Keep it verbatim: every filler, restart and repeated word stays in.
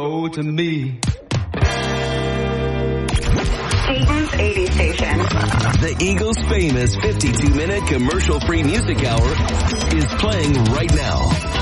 Oh, to me. Dayton's eighties station. The Eagles' famous fifty-two minute commercial-free music hour is playing right now.